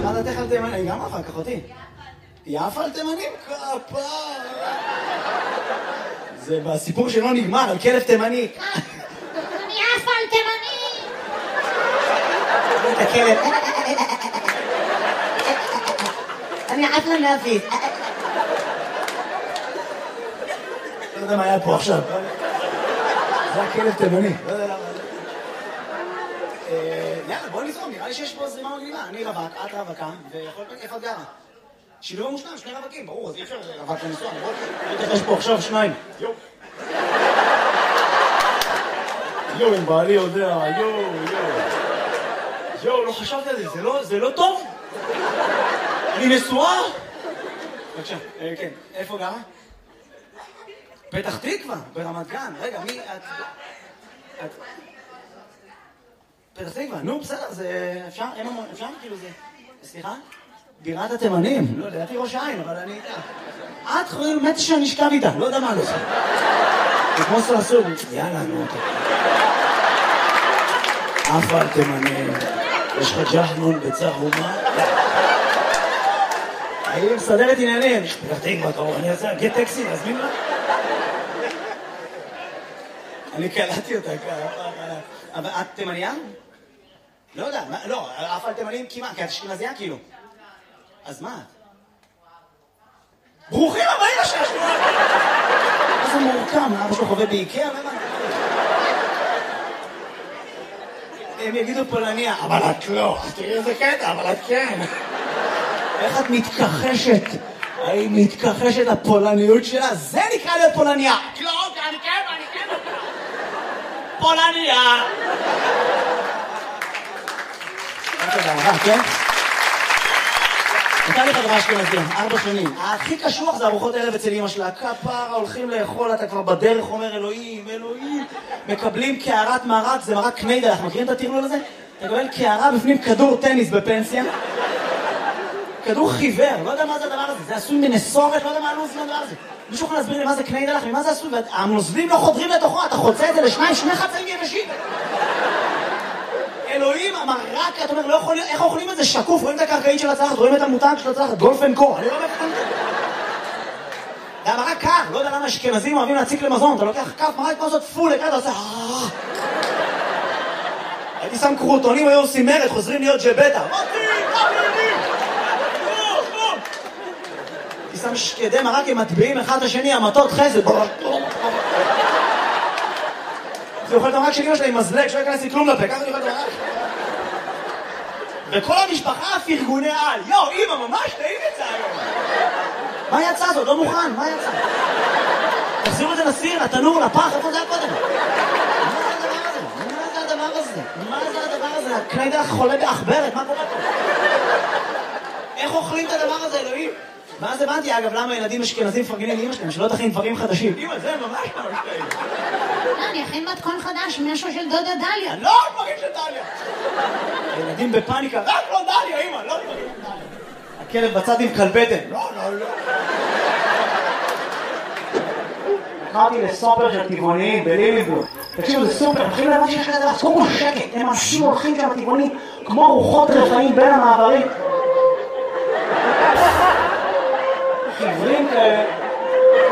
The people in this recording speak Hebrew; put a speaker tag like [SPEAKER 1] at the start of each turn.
[SPEAKER 1] בירתך על תימנים, אני גם אחר כך אותי. יפה על תימנים? כפר. זה בסיפור שלא נגמר, על כלב תימני.
[SPEAKER 2] אני יפה על תימני.
[SPEAKER 1] את הכלב.
[SPEAKER 2] אני יפה להפיס.
[SPEAKER 1] לא יודע מה היה פה עכשיו. זה הכלב תימני. לא יודע למה. יאללה, בוא נזרום, נראה לי שיש פה זרימה מגניבה. אני רווק, את רווקה, ויכול להיות איפה את גרה. שילוב המושלם, שני רווקים, ברור, אז אי אפשר רווק לנסוע, נכון? יש פה עכשיו שניים. יואו, אם בעלי יודע, יואו, לא חשבתי על זה, זה לא טוב? אני נשואה? בבקשה, כן, איפה גרה? פתח תקווה, ברמת גן, רגע, מי את... פתח תקווה, נו, בסדר, זה אפשר, אפשר כאילו זה... סליחה? בירת התימנים, לא, לדעתי ראש העין, אבל אני... את חושבים, באמת שאני אשכב איתה, לא יודע מה לא. זה כמו סלסול, יאללה, נו, אף על תימנים, יש לך ג'חנון בצהומה? אני מסדרת עניינים, פתח תקווה, קרוב, אני רוצה גט טקסי, להזמין לה? אני קלטתי אותה ככה, אבל את תימניה? לא יודע, לא, אף על תימנים כמעט, כי את אשכנזייה כאילו. אז מה? ברוכים הבאים לששנו! איזה מורכם, אבא שלו חווה באיקאה, למה? הם יגידו פולניה, אבל את לא. תראי איזה קטע, אבל את כן. איך את מתכחשת? האם מתכחשת לפולניות שלה? זה נקרא להיות פולניה. לא, אני כן. פולניה. כן? נתן לי חברה אשכנזים, 4 שנים. הכי קשוח זה ארוחות ערב אצל אמא שלה. כפרה, הולכים לאכול, אתה כבר בדרך אומר אלוהים. מקבלים קערת מרק, זה מרק קניידל, אנחנו מכירים את הטרלול הזה? אתה מקבל קערה בפנים כדור טניס בפנסיה. כדור חיוור, לא יודע מה זה הדבר הזה. זה עשוי מנסורת, לא יודע מה הלוז מהדבר הזה. מישהו יכול להסביר לי מה זה קניידל, ממה זה עשוי? והנוזלים לא חודרים לתוכו, אתה חוצה את זה לשניים, 2 חצאים יבשים. אלוהים, המרק, אתה אומר, לא יכול להיות, איך אוכלים את זה שקוף? רואים את הקרקעית של הצלחת, רואים את המותג של הצלחת, גולף אנד קו, אני לא מבין את זה. זה המרק קר, לא יודע למה אשכנזים אוהבים להציק למזון, אתה לוקח כף מרק כמו זאת פול, אתה עושה... הייתי שם קרוטונים, היו עושים מרד, חוזרים להיות ג'בטה. הייתי שם שקדי מרק, הם מטביעים אחד את השני, המטות חסד. זה אוכל את המרק של אמא שלה עם מזלג, שלא ייכנס לי כלום לפה, ככה אני אוכל את המרק. וכל המשפחה פרגוני על, יו, אמא, ממש טעים את זה היום. מה יצא זאת? לא מוכן, מה יצא? תחזירו את זה לסיר, לתנור, לפח, איפה זה היה קודם? מה זה הדבר הזה? הקניידל חולה באחברת, מה קורה פה? איך אוכלים את הדבר הזה, אלוהים? ואז הבנתי, אגב, למה ילדים אשכנזים מפרגנים לאמא שלהם, שלא תכין דברים חדשים. אמא, זה ממש לא משתאים.
[SPEAKER 2] אני אכין מתכון חדש, משהו של דודה דליה.
[SPEAKER 1] לא דברים של דליה. הילדים בפאניקה, רק לא דליה, אמא, לא דברים של דליה. הכלב בצד עם כלבטן. לא. נכנסתי לסופר של טבעוניים בליליבלום. תקשיבו, זה סופר, מתחילים להביא שיש כזה, אז קודם כל שקט, הם אנשים הולכים שם טבעונים כמו רוחות רפאים בין המעברים. חיוורים כאלה.